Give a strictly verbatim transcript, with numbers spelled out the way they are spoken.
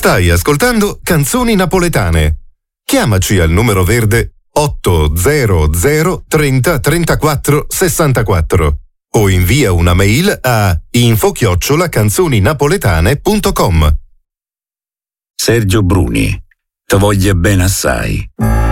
Stai ascoltando Canzoni Napoletane. Chiamaci al numero verde otto zero zero trenta trentaquattro sessantaquattro o invia una mail a info chiocciola canzoninapoletane punto com. Sergio Bruni, te voglio bene assai.